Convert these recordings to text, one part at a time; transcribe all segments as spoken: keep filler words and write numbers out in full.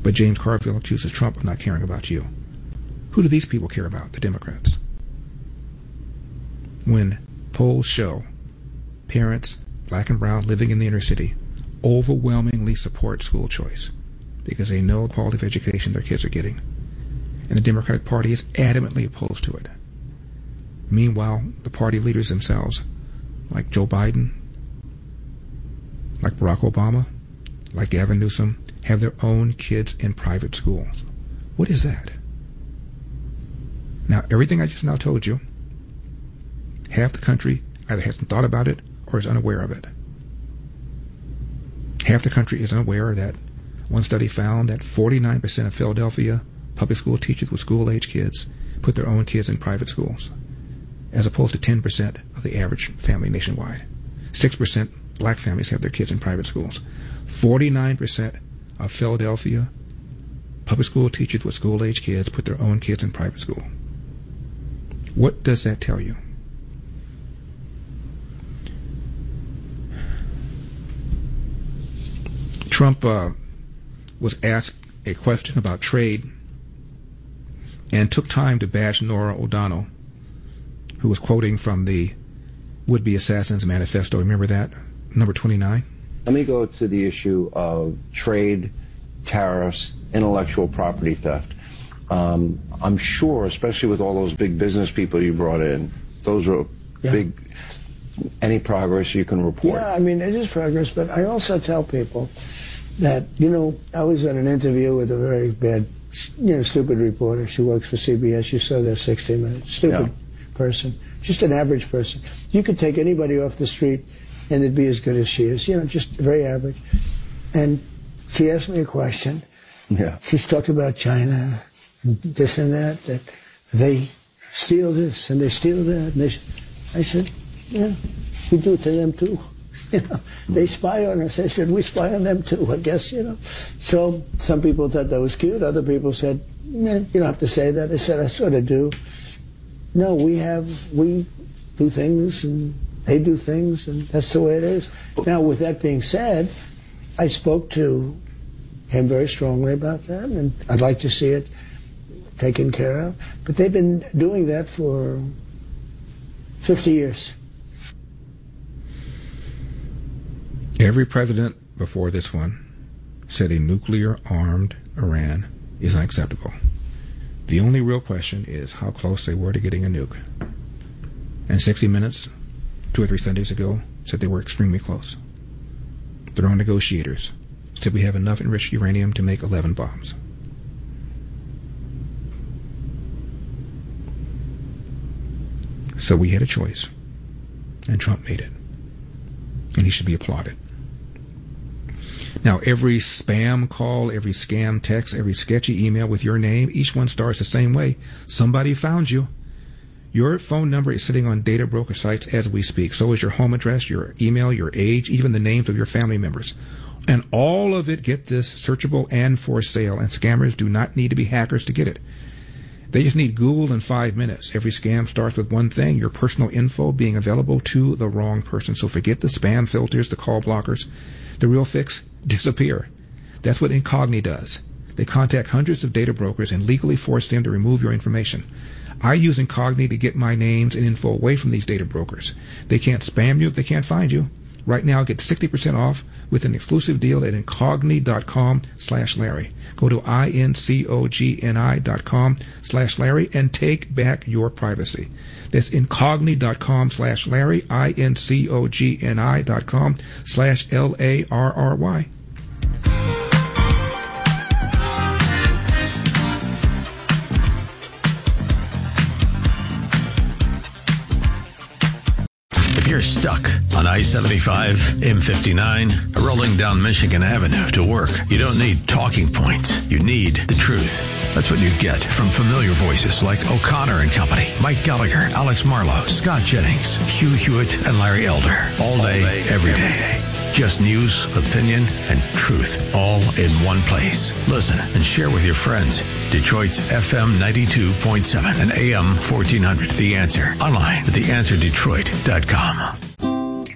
But James Carville accuses Trump of not caring about you. Who do these people care about? The Democrats. When polls show parents, black and brown, living in the inner city, overwhelmingly support school choice because they know the quality of education their kids are getting. And the Democratic Party is adamantly opposed to it. Meanwhile, the party leaders themselves, like Joe Biden, like Barack Obama, like Gavin Newsom, have their own kids in private schools. What is that? Now, everything I just now told you, half the country either hasn't thought about it or is unaware of it. Half the country is unaware that one study found that forty-nine percent of Philadelphia public school teachers with school-age kids put their own kids in private schools, as opposed to ten percent of the average family nationwide. six percent black families have their kids in private schools. forty-nine percent of Philadelphia public school teachers with school-age kids put their own kids in private school. What does that tell you? Trump uh, was asked a question about trade and took time to bash Norah O'Donnell, who was quoting from the Would-Be Assassins Manifesto. Remember that? Number twenty-nine. Let me go to the issue of trade, tariffs, intellectual property theft. Um, I'm sure, especially with all those big business people you brought in, those are yeah. big. Any progress you can report? Yeah, I mean, it is progress, but I also tell people that, you know, I was at an interview with a very bad, you know, stupid reporter. She works for C B S. You saw that sixty minutes. Stupid yeah. person. Just an average person. You could take anybody off the street and it'd be as good as she is. You know, just very average. And she asked me a question. Yeah. She's talked about China, and this and that, that they steal this and they steal that. And they, I said, yeah, we do it to them too. You know, they spy on us. I said, we spy on them too, I guess, you know. So some people thought that was cute. Other people said, nah, you don't have to say that. I said, I sort of do. No, we have, we do things and they do things, and that's the way it is. Now, with that being said, I spoke to him very strongly about that, and I'd like to see it taken care of. But they've been doing that for fifty years. Every president before this one said a nuclear-armed Iran is unacceptable. The only real question is how close they were to getting a nuke. And sixty minutes, two or three Sundays ago, said they were extremely close. Their own negotiators said we have enough enriched uranium to make eleven bombs. So we had a choice, and Trump made it. And he should be applauded. Now, every spam call, every scam text, every sketchy email with your name, each one starts the same way. Somebody found you. Your phone number is sitting on data broker sites as we speak. So is your home address, your email, your age, even the names of your family members. And all of it, get this, searchable and for sale. And scammers do not need to be hackers to get it. They just need Google in five minutes. Every scam starts with one thing, your personal info being available to the wrong person. So forget the spam filters, the call blockers. The real fix, disappear. That's what Incogni does. They contact hundreds of data brokers and legally force them to remove your information. I use Incogni to get my names and info away from these data brokers. They can't spam you if they can't find you. Right now, get sixty percent off with an exclusive deal at incogni.com slash Larry. Go to I-N-C-O-G-N-I dot com slash Larry and take back your privacy. That's incogni.com slash Larry, I-N-C-O-G-N-I dot com slash L-A-R-R-Y. You're stuck on I seventy-five, M fifty-nine, rolling down Michigan Avenue to work. You don't need talking points. You need the truth. That's what you get from familiar voices like O'Connor and Company, Mike Gallagher, Alex Marlowe, Scott Jennings, Hugh Hewitt, and Larry Elder. All day, every day. Just news, opinion, and truth all in one place. Listen and share with your friends. Detroit's F M ninety-two point seven and A M fourteen hundred. The Answer. Online at the answer detroit dot com.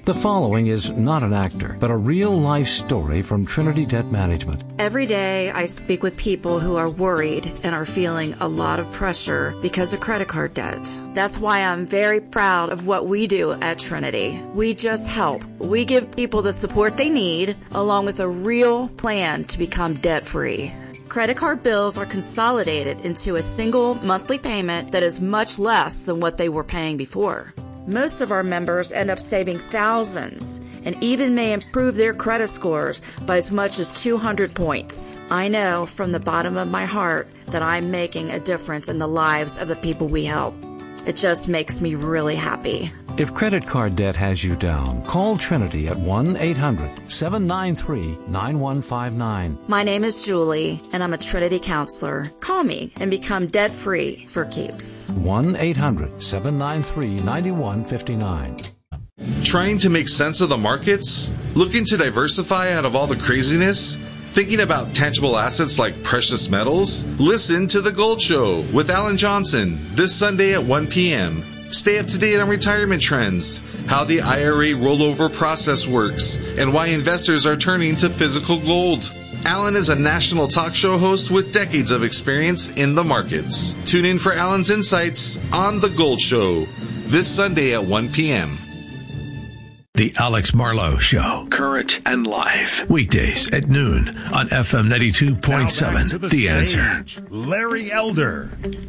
The following is not an actor, but a real-life story from Trinity Debt Management. Every day I speak with people who are worried and are feeling a lot of pressure because of credit card debt. That's why I'm very proud of what we do at Trinity. We just help. We give people the support they need, along with a real plan to become debt-free. Credit card bills are consolidated into a single monthly payment that is much less than what they were paying before. Most of our members end up saving thousands and even may improve their credit scores by as much as two hundred points. I know from the bottom of my heart that I'm making a difference in the lives of the people we help. It just makes me really happy. If credit card debt has you down, call Trinity at one eight hundred seven nine three nine one five nine. My name is Julie, and I'm a Trinity counselor. Call me and become debt-free for keeps. one eight hundred seven nine three nine one five nine. Trying to make sense of the markets? Looking to diversify out of all the craziness? Thinking about tangible assets like precious metals? Listen to The Gold Show with Alan Johnson this Sunday at one p.m. Stay up to date on retirement trends, how the I R A rollover process works, and why investors are turning to physical gold. Alan is a national talk show host with decades of experience in the markets. Tune in for Alan's insights on The Gold Show this Sunday at one p.m. The Alex Marlowe Show. Current and live. Weekdays at noon on F M ninety-two point seven. The, the Answer. Larry Elder.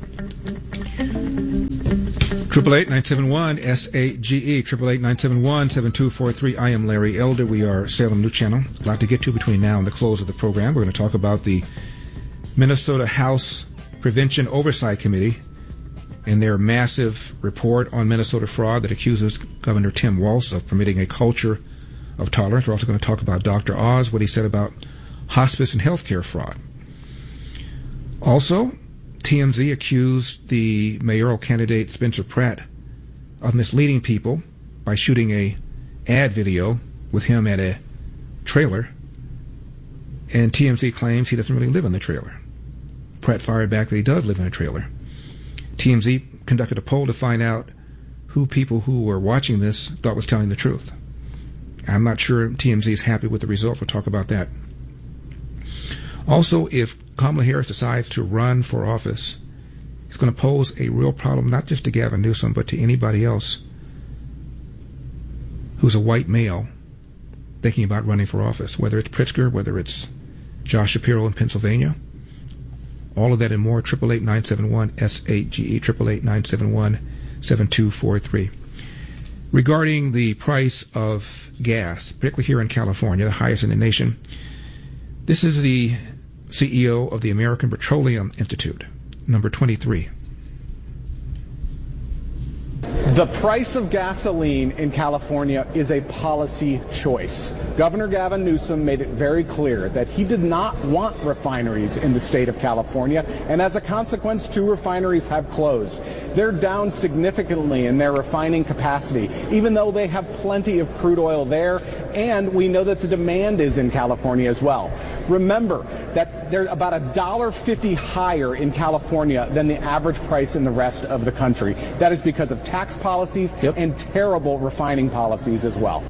Triple eight nine seven one S A G E. Triple eight nine seven one seven two four three. I am Larry Elder. We are Salem News Channel. A lot to get to between now and the close of the program. We're going to talk about the Minnesota House Prevention Oversight Committee and their massive report on Minnesota fraud that accuses Governor Tim Walz of permitting a culture of tolerance. We're also going to talk about Doctor Oz, what he said about hospice and healthcare fraud. Also, T M Z accused the mayoral candidate Spencer Pratt of misleading people by shooting a ad video with him at a trailer, and T M Z claims he doesn't really live in the trailer. Pratt fired back that he does live in a trailer. T M Z conducted a poll to find out who people who were watching this thought was telling the truth. I'm not sure T M Z is happy with the results. We'll talk about that. Also, if Kamala Harris decides to run for office, it's going to pose a real problem, not just to Gavin Newsom, but to anybody else who's a white male thinking about running for office, whether it's Pritzker, whether it's Josh Shapiro in Pennsylvania. All of that and more, triple eight nine seven one S A G E, triple eight nine seven one seven two four three. Regarding the price of gas, particularly here in California, the highest in the nation, this is the C E O of the American Petroleum Institute, number twenty-three. The price of gasoline in California is a policy choice. Governor Gavin Newsom made it very clear that he did not want refineries in the state of California, and as a consequence, two refineries have closed. They're down significantly in their refining capacity, even though they have plenty of crude oil there, and we know that the demand is in California as well. Remember that they're about a one dollar fifty higher in California than the average price in the rest of the country. That is because of tax policies yep. and terrible refining policies as well.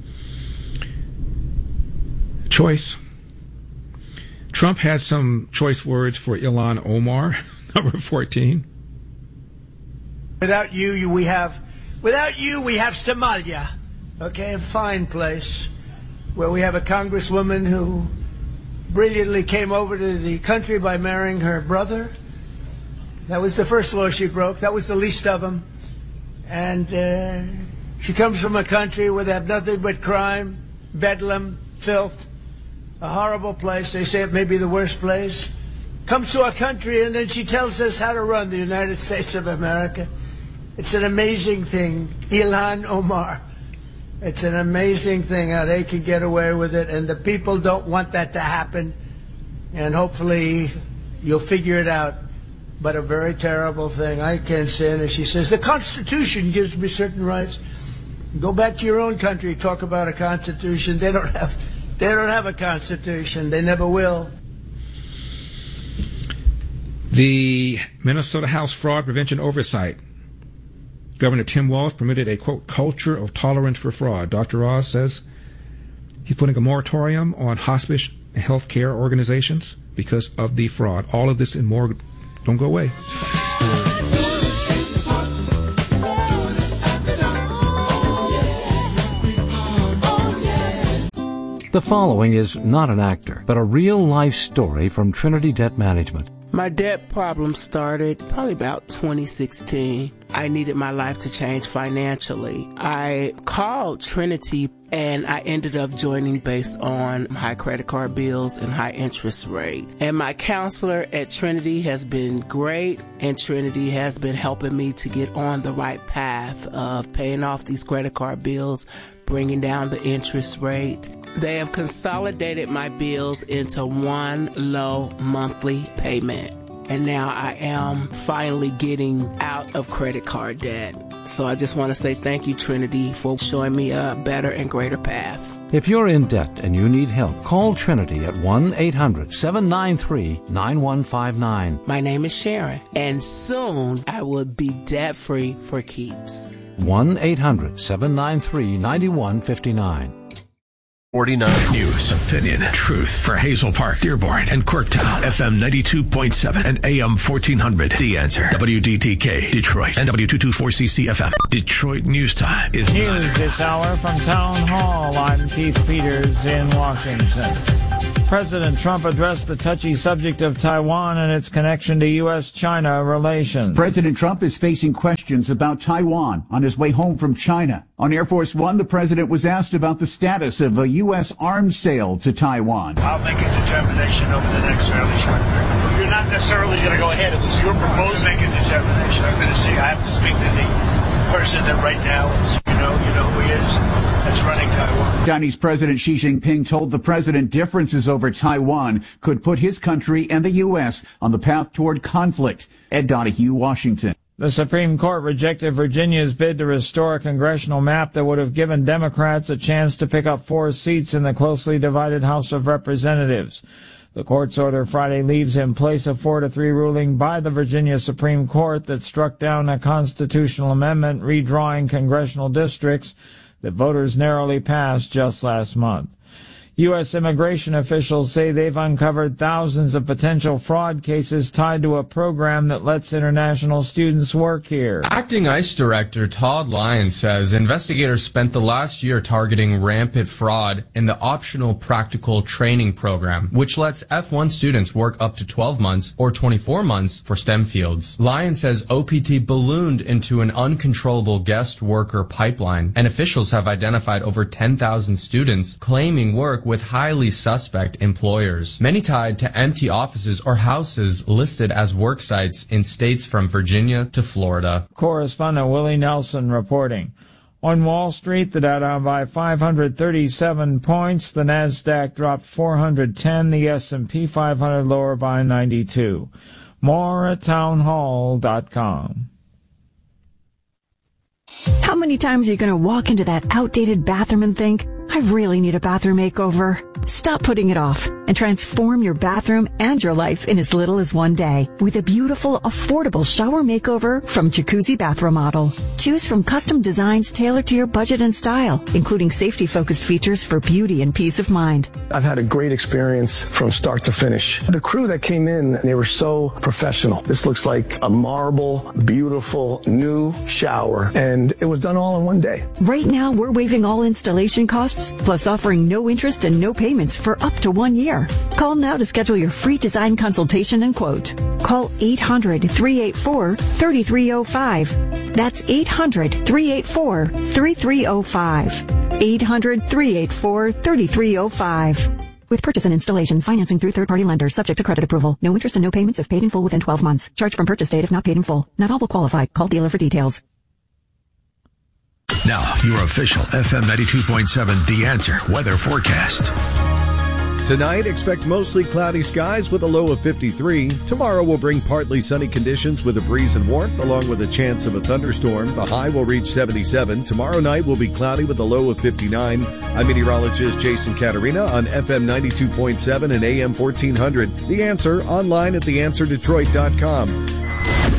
Choice. Trump had some choice words for Ilhan Omar, number fourteen. Without you, you we have, without you, we have Somalia. Okay, a fine place where we have a congresswoman who brilliantly came over to the country by marrying her brother. That was the first law she broke. That was the least of them. And uh, she comes from a country where they have nothing but crime, bedlam, filth, a horrible place. They say it may be the worst place. Comes to our country and then she tells us how to run the United States of America. It's an amazing thing. Ilhan Omar. It's an amazing thing how they can get away with it, and the people don't want that to happen. And hopefully you'll figure it out. But a very terrible thing. I can't stand it. She says, the Constitution gives me certain rights. Go back to your own country, talk about a Constitution. They don't have, they don't have a Constitution. They never will. The Minnesota House Fraud Prevention Oversight Governor Tim Walz permitted a, quote, culture of tolerance for fraud. Doctor Oz says he's putting a moratorium on hospice and health care organizations because of the fraud. All of this and more don't go away. The following is not an actor, but a real-life story from Trinity Debt Management. My debt problem started probably about twenty sixteen. I needed my life to change financially. I called Trinity and I ended up joining based on high credit card bills and high interest rate. And my counselor at Trinity has been great, and Trinity has been helping me to get on the right path of paying off these credit card bills, bringing down the interest rate. They have consolidated my bills into one low monthly payment. And now I am finally getting out of credit card debt. So I just want to say thank you, Trinity, for showing me a better and greater path. If you're in debt and you need help, call Trinity at one eight hundred seven nine three nine one five nine. My name is Sharon, and soon I will be debt-free for keeps. one eight hundred seven nine three nine one five nine. forty-nine News, opinion, truth for Hazel Park, Dearborn, and Corktown. F M ninety-two point seven and A M fourteen hundred. The Answer. W D T K, Detroit, and W two twenty-four C C F M. Detroit News Time is News not this hour from Town Hall. I'm Keith Peters in Washington. President Trump addressed the touchy subject of Taiwan and its connection to U S China relations. President Trump is facing questions about Taiwan on his way home from China. On Air Force One, the president was asked about the status of a U S arms sale to Taiwan. I'll make a determination over the next fairly short period. You're not necessarily going to go ahead. It was your proposal. Make a determination. I'm going to see. I have to speak to the person that right now is, you know, you know who he is, that's running Taiwan. Chinese President Xi Jinping told the president differences over Taiwan could put his country and the U S on the path toward conflict. Ed Donahue, Washington. The Supreme Court rejected Virginia's bid to restore a congressional map that would have given Democrats a chance to pick up four seats in the closely divided House of Representatives. The court's order Friday leaves in place a four to three ruling by the Virginia Supreme Court that struck down a constitutional amendment redrawing congressional districts that voters narrowly passed just last month. U S immigration officials say they've uncovered thousands of potential fraud cases tied to a program that lets international students work here. Acting ICE Director Todd Lyons says investigators spent the last year targeting rampant fraud in the optional practical training program, which lets F one students work up to twelve months or twenty-four months for STEM fields. Lyons says O P T ballooned into an uncontrollable guest worker pipeline, and officials have identified over ten thousand students claiming work with highly suspect employers, many tied to empty offices or houses listed as work sites in states from Virginia to Florida. Correspondent Willie Nelson reporting. On Wall Street, the Dow down by five hundred thirty-seven points, the Nasdaq dropped four hundred ten, the S and P five hundred lower by ninety-two. More at townhall dot com. How many times are you going to walk into that outdated bathroom and think, I really need a bathroom makeover? Stop putting it off and transform your bathroom and your life in as little as one day with a beautiful, affordable shower makeover from Jacuzzi Bath Remodel. Choose from custom designs tailored to your budget and style, including safety-focused features for beauty and peace of mind. I've had a great experience from start to finish. The crew that came in, they were so professional. This looks like a marble, beautiful, new shower, and it was done all in one day. Right now, we're waiving all installation costs, plus offering no interest and no payments for up to one year. Call now to schedule your free design consultation and quote. Call eight hundred three eight four three three zero five. That's eight hundred three eight four three three zero five. eight hundred three eight four three three zero five. With purchase and installation, financing through third-party lenders, subject to credit approval. No interest and no payments if paid in full within twelve months. Charge from purchase date if not paid in full. Not all will qualify. Call dealer for details. Now, your official F M ninety-two point seven The Answer weather forecast. Tonight, expect mostly cloudy skies with a low of fifty-three. Tomorrow will bring partly sunny conditions with a breeze and warmth, along with a chance of a thunderstorm. The high will reach seventy-seven. Tomorrow night will be cloudy with a low of fifty-nine. I'm meteorologist Jason Caterina on F M ninety-two point seven and A M fourteen hundred. The Answer, online at the answer detroit dot com.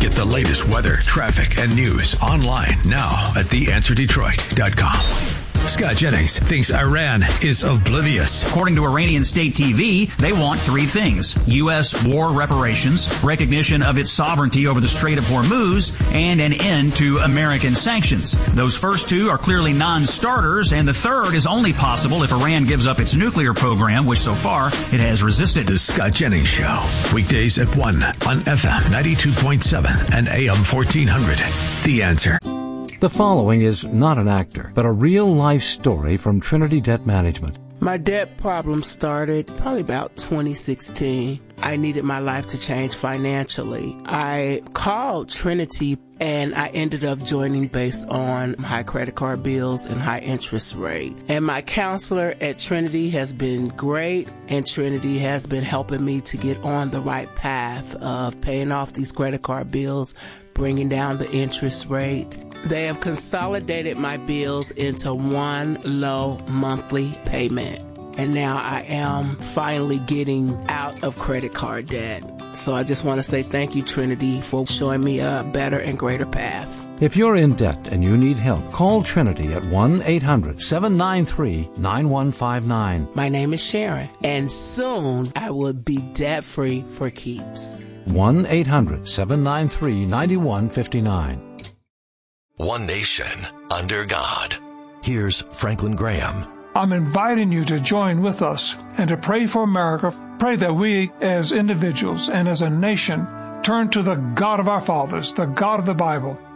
Get the latest weather, traffic, and news online now at the answer detroit dot com. Scott Jennings thinks Iran is oblivious. According to Iranian state T V, they want three things: U S war reparations, recognition of its sovereignty over the Strait of Hormuz, and an end to American sanctions. Those first two are clearly non-starters, and the third is only possible if Iran gives up its nuclear program, which so far it has resisted. The Scott Jennings Show, weekdays at one on F M ninety-two point seven and A M fourteen hundred. The Answer. The following is not an actor, but a real-life story from Trinity Debt Management. My debt problem started probably about twenty sixteen. I needed my life to change financially. I called Trinity and I ended up joining based on high credit card bills and high interest rate. And my counselor at Trinity has been great, and Trinity has been helping me to get on the right path of paying off these credit card bills, bringing down the interest rate. They have consolidated my bills into one low monthly payment. And now I am finally getting out of credit card debt. So I just want to say thank you, Trinity, for showing me a better and greater path. If you're in debt and you need help, call Trinity at one eight hundred seven nine three nine one five nine. My name is Sharon, and soon I will be debt-free for keeps. one eight hundred seven nine three nine one five nine. One nation under God. Here's Franklin Graham. I'm inviting you to join with us and to pray for America. Pray that we as individuals and as a nation turn to the God of our fathers, the God of the Bible,